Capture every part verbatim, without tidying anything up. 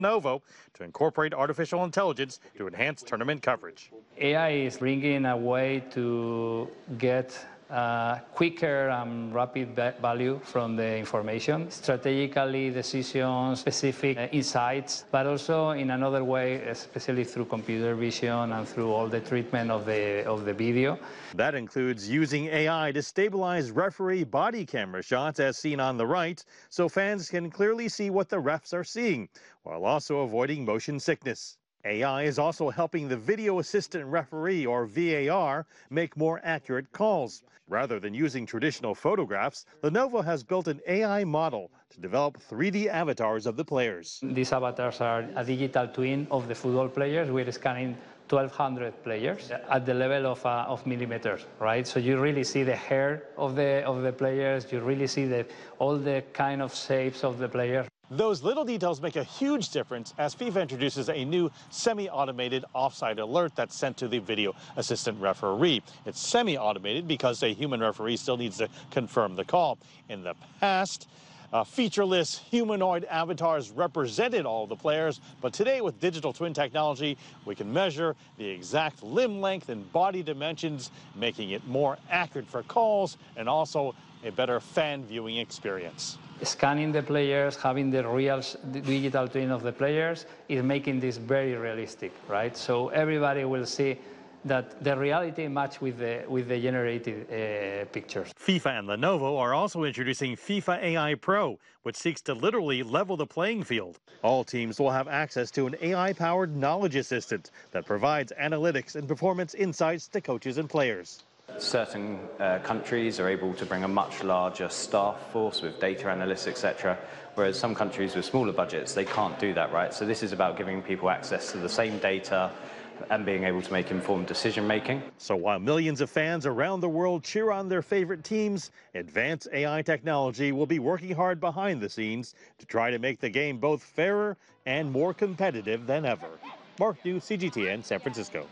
Novo to incorporate artificial intelligence to enhance tournament coverage. A I is bringing a way to get uh, quicker and rapid value from the information, strategically decisions, specific uh, insights, but also in another way, especially through computer vision and through all the treatment of the, of the video. That includes using A I to stabilize referee body camera shots as seen on the right, so fans can clearly see what the refs are seeing, while also avoiding motion sickness. A I is also helping the video assistant referee, or V A R, make more accurate calls. Rather than using traditional photographs, Lenovo has built an A I model to develop three D avatars of the players. These avatars are a digital twin of the football players. We're scanning twelve hundred players at the level of, uh, of millimeters, right? So you really see the hair of the, of the players, you really see the, all the kind of shapes of the players. Those little details make a huge difference as FIFA introduces a new semi-automated offside alert that's sent to the video assistant referee. It's semi-automated because a human referee still needs to confirm the call. In the past, Uh, featureless humanoid avatars represented all the players, but today with digital twin technology, we can measure the exact limb length and body dimensions, making it more accurate for calls and also a better fan viewing experience. Scanning the players, having the real digital twin of the players is making this very realistic, right? So everybody will see that the reality match with the with the generated uh, pictures. FIFA and Lenovo are also introducing FIFA A I Pro, which seeks to literally level the playing field. All teams will have access to an A I-powered knowledge assistant that provides analytics and performance insights to coaches and players. Certain uh, countries are able to bring a much larger staff force with data analysts, et cetera, whereas some countries with smaller budgets, they can't do that, right? So this is about giving people access to the same data and being able to make informed decision-making. So while millions of fans around the world cheer on their favorite teams, advanced A I technology will be working hard behind the scenes to try to make the game both fairer and more competitive than ever. Mark New, C G T N, San Francisco.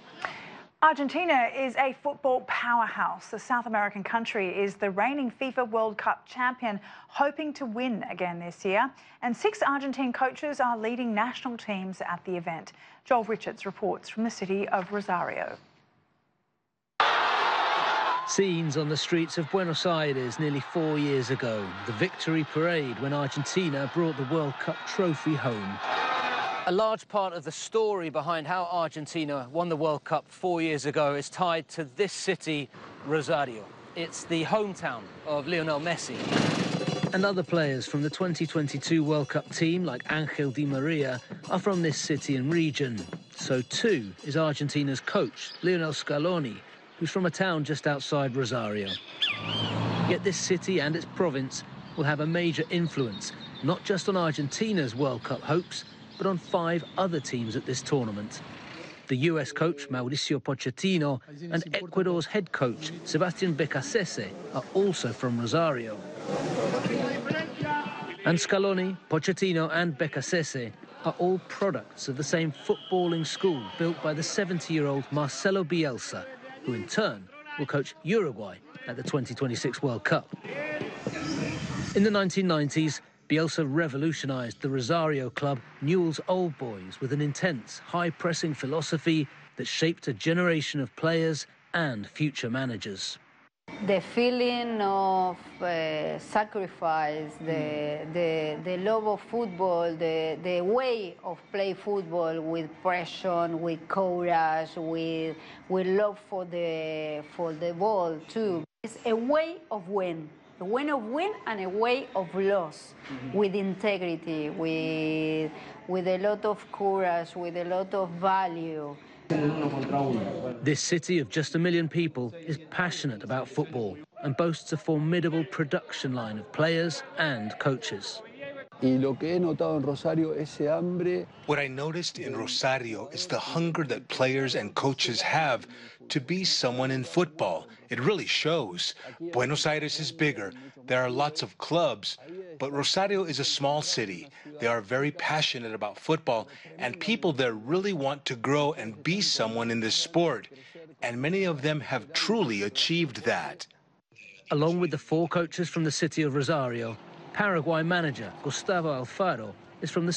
Argentina is a football powerhouse. The South American country is the reigning FIFA World Cup champion, hoping to win again this year. And six Argentine coaches are leading national teams at the event. Joel Richards reports from the city of Rosario. Scenes on the streets of Buenos Aires nearly four years ago. The victory parade when Argentina brought the World Cup trophy home. A large part of the story behind how Argentina won the World Cup four years ago is tied to this city, Rosario. It's the hometown of Lionel Messi. And other players from the twenty twenty-two World Cup team, like Angel Di Maria, are from this city and region. So too is Argentina's coach, Lionel Scaloni, who's from a town just outside Rosario. Yet this city and its province will have a major influence, not just on Argentina's World Cup hopes, but on five other teams at this tournament. The U S coach, Mauricio Pochettino, and Ecuador's head coach, Sebastián Becasese, are also from Rosario. And Scaloni, Pochettino and Becasese are all products of the same footballing school built by the seventy-year-old Marcelo Bielsa, who in turn will coach Uruguay at the twenty twenty-six World Cup. In the nineteen nineties, Bielsa revolutionised the Rosario club Newell's Old Boys with an intense, high-pressing philosophy that shaped a generation of players and future managers. The feeling of uh, sacrifice, the, the, the love of football, the, the way of play football with passion, with courage, with, with love for the, for the ball too. It's a way of win. A way of win and a way of loss, mm-hmm. with integrity, with, with a lot of courage, with a lot of value. This city of just a million people is passionate about football and boasts a formidable production line of players and coaches. What I noticed in Rosario is the hunger that players and coaches have to be someone in football. It really shows. Buenos Aires is bigger. There are lots of clubs, but Rosario is a small city. They are very passionate about football, and people there really want to grow and be someone in this sport. And many of them have truly achieved that. Along with the four coaches from the city of Rosario, Paraguay manager Gustavo Alfaro is from the